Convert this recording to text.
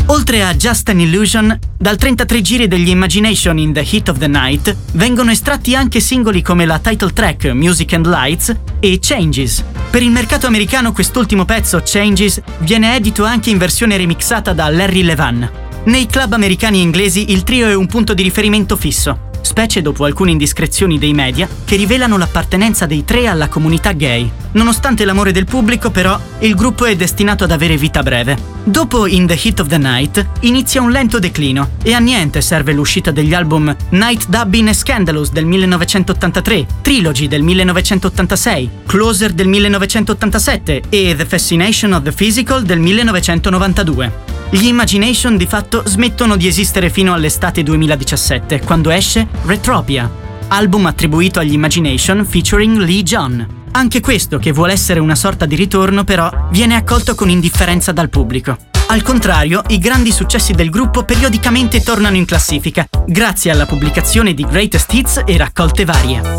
Oltre a Just an Illusion, dal 33 giri degli Imagination in the Heat of the Night vengono estratti anche singoli come la title track Music and Lights e Changes. Per il mercato americano quest'ultimo pezzo, Changes, viene edito anche in versione remixata da Larry Levan. Nei club americani e inglesi il trio è un punto di riferimento fisso, specie dopo alcune indiscrezioni dei media che rivelano l'appartenenza dei tre alla comunità gay. Nonostante l'amore del pubblico, però, il gruppo è destinato ad avere vita breve. Dopo In the Heat of the Night inizia un lento declino e a niente serve l'uscita degli album Night Dubbin e Scandalous del 1983, Trilogy del 1986, Closer del 1987 e The Fascination of the Physical del 1992. Gli Imagination di fatto smettono di esistere fino all'estate 2017, quando esce Retropia, album attribuito agli Imagination featuring Lee John. Anche questo, che vuole essere una sorta di ritorno, però viene accolto con indifferenza dal pubblico. Al contrario, i grandi successi del gruppo periodicamente tornano in classifica, grazie alla pubblicazione di greatest hits e raccolte varie.